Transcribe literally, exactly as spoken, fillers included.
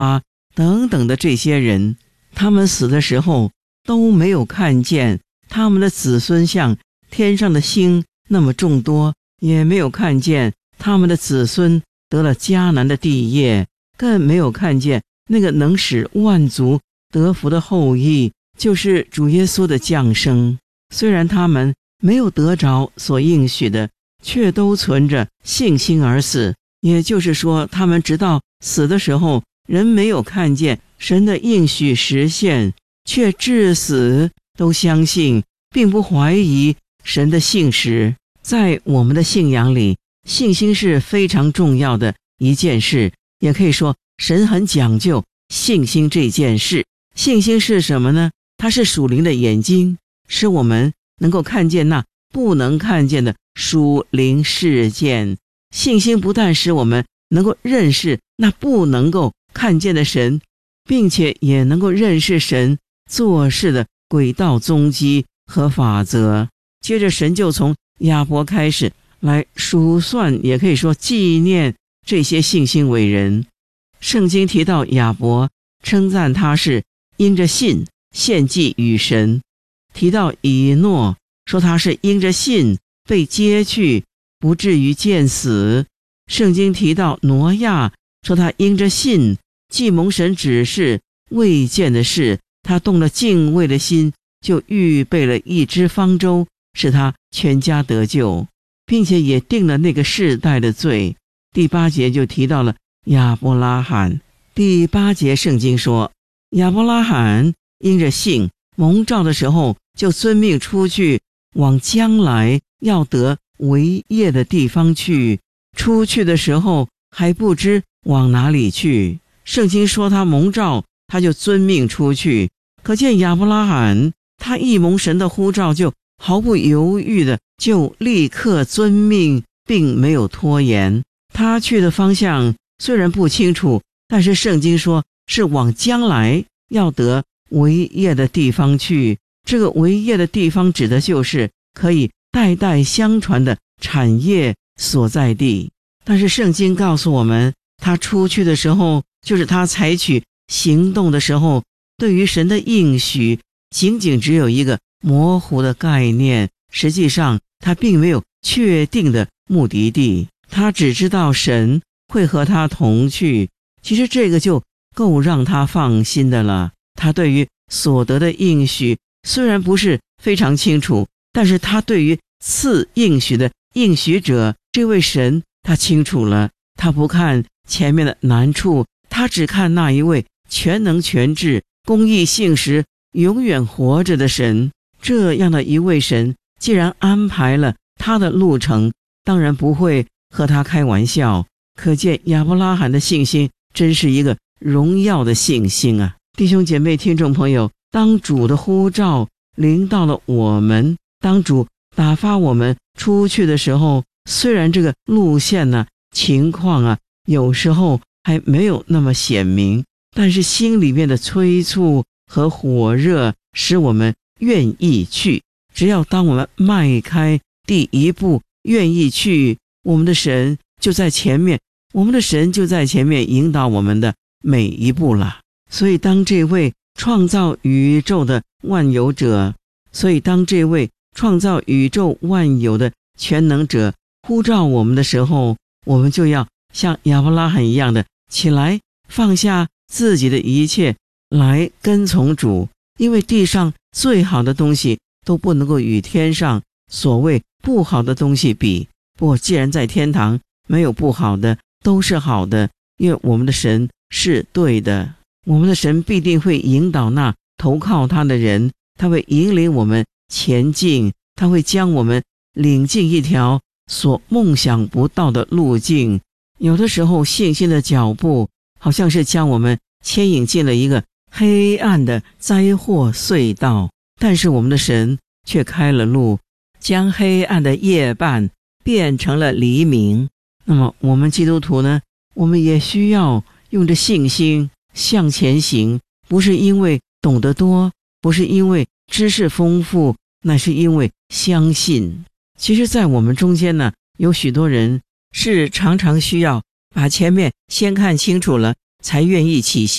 啊等等的这些人，他们死的时候都没有看见他们的子孙像天上的星那么众多，也没有看见他们的子孙得了迦南的地业，更没有看见那个能使万族得福的后裔，就是主耶稣的降生。虽然他们没有得着所应许的，却都存着信心而死，也就是说他们直到死的时候人没有看见神的应许实现，却至死都相信并不怀疑神的信实。在我们的信仰里，信心是非常重要的一件事，也可以说神很讲究信心这件事。信心是什么呢？它是属灵的眼睛，使我们能够看见那不能看见的属灵事件。信心不但使我们能够认识那不能够看见的神，并且也能够认识神做事的轨道踪迹和法则。接着神就从亚伯开始来数算，也可以说纪念这些信心伟人。圣经提到亚伯，称赞他是因着信献祭与神；提到以诺，说他是因着信被接去，不至于见死。圣经提到挪亚，说他因着信既蒙神指示未见的事，他动了敬畏的心，就预备了一只方舟，使他全家得救，并且也定了那个世代的罪。第八节就提到了亚伯拉罕。第八节圣经说，亚伯拉罕因着信蒙召的时候，就遵命出去，往将来要得为业的地方去。出去的时候还不知往哪里去。圣经说他蒙召，他就遵命出去。可见亚伯拉罕他一蒙神的呼召，就毫不犹豫的就立刻遵命，并没有拖延。他去的方向虽然不清楚，但是圣经说是往将来要得为业的地方去。这个为业的地方指的就是可以代代相传的产业所在地。但是圣经告诉我们，他出去的时候，就是他采取行动的时候，对于神的应许仅仅只有一个模糊的概念，实际上他并没有确定的目的地，他只知道神会和他同去。其实这个就够让他放心的了。他对于所得的应许虽然不是非常清楚，但是他对于赐应许的应许者这位神他清楚了。他不看前面的难处，他只看那一位全能全智、公义信实、永远活着的神。这样的一位神既然安排了他的路程，当然不会和他开玩笑。可见亚伯拉罕的信心真是一个荣耀的信心啊！弟兄姐妹听众朋友，当主的呼召临到了我们，当主打发我们出去的时候，虽然这个路线呢、情况啊，有时候还没有那么显明，但是心里面的催促和火热使我们愿意去。只要当我们迈开第一步愿意去，我们的神就在前面，我们的神就在前面引导我们的每一步了。所以当这位创造宇宙的万有者，所以当这位创造宇宙万有的全能者呼召我们的时候，我们就要像亚伯拉罕一样的起来，放下自己的一切来跟从主。因为地上最好的东西都不能够与天上所谓不好的东西比。不过既然在天堂没有不好的，都是好的，因为我们的神是对的。我们的神必定会引导那投靠他的人，他会引领我们前进，他会将我们领进一条所梦想不到的路径。有的时候信心的脚步好像是将我们牵引进了一个黑暗的灾祸隧道，但是我们的神却开了路，将黑暗的夜半变成了黎明。那么我们基督徒呢，我们也需要用着信心向前行，不是因为懂得多，不是因为知识丰富，那是因为相信。其实在我们中间呢，有许多人是常常需要把前面先看清楚了， 才愿意起行。